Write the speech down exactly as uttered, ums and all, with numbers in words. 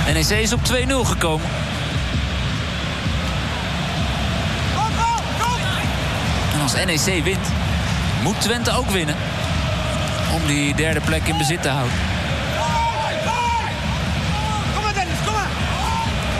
N E C is op twee nul gekomen. En als N E C wint, moet Twente ook winnen. Om die derde plek in bezit te houden.